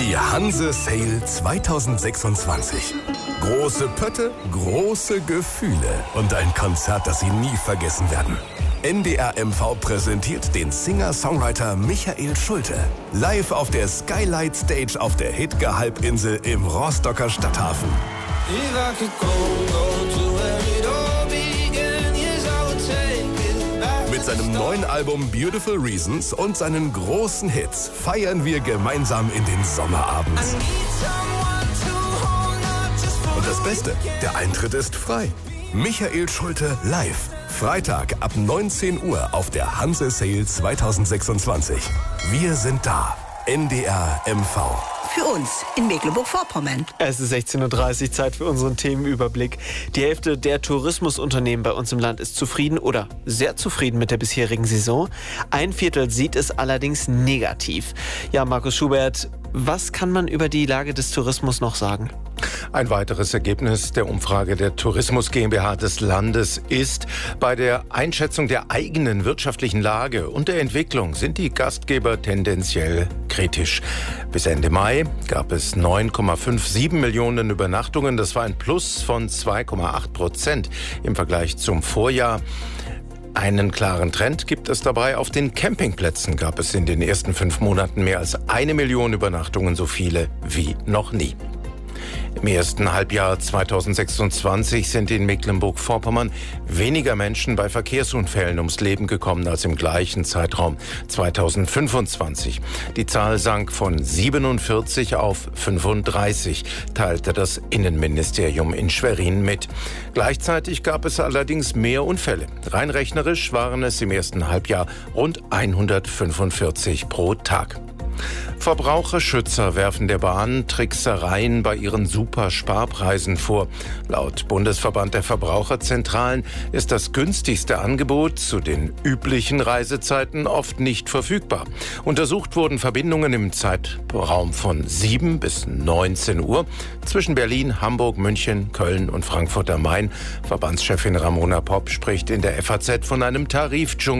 Die Hanse Sale 2026. Große Pötte, große Gefühle und ein Konzert, das Sie nie vergessen werden. NDR MV präsentiert den Singer-Songwriter Michael Schulte. Live auf der Skylight Stage auf der Hidge-Halbinsel im Rostocker Stadthafen. Mit seinem neuen Album Beautiful Reasons und seinen großen Hits feiern wir gemeinsam in den Sommerabend. Und das Beste, der Eintritt ist frei. Michael Schulte live. Freitag ab 19 Uhr auf der Hanse Sale 2026. Wir sind da. NDR MV. Für uns in Mecklenburg-Vorpommern. Es ist 16:30 Uhr, Zeit für unseren Themenüberblick. Die Hälfte der Tourismusunternehmen bei uns im Land ist zufrieden oder sehr zufrieden mit der bisherigen Saison. Ein Viertel sieht es allerdings negativ. Ja, Markus Schubert, was kann man über die Lage des Tourismus noch sagen? Ein weiteres Ergebnis der Umfrage der Tourismus GmbH des Landes ist, bei der Einschätzung der eigenen wirtschaftlichen Lage und der Entwicklung sind die Gastgeber tendenziell kritisch. Bis Ende Mai gab es 9,57 Millionen Übernachtungen. Das war ein Plus von 2,8% im Vergleich zum Vorjahr. Einen klaren Trend gibt es dabei. Auf den Campingplätzen gab es in den ersten 5 Monaten mehr als 1 Million Übernachtungen, so viele wie noch nie. Im ersten Halbjahr 2026 sind in Mecklenburg-Vorpommern weniger Menschen bei Verkehrsunfällen ums Leben gekommen als im gleichen Zeitraum 2025. Die Zahl sank von 47 auf 35, teilte das Innenministerium in Schwerin mit. Gleichzeitig gab es allerdings mehr Unfälle. Rein rechnerisch waren es im ersten Halbjahr rund 145 pro Tag. Verbraucherschützer werfen der Bahn Tricksereien bei ihren Super-Sparpreisen vor. Laut Bundesverband der Verbraucherzentralen ist das günstigste Angebot zu den üblichen Reisezeiten oft nicht verfügbar. Untersucht wurden Verbindungen im Zeitraum von 7 bis 19 Uhr zwischen Berlin, Hamburg, München, Köln und Frankfurt am Main. Verbandschefin Ramona Popp spricht in der FAZ von einem Tarifdschungel.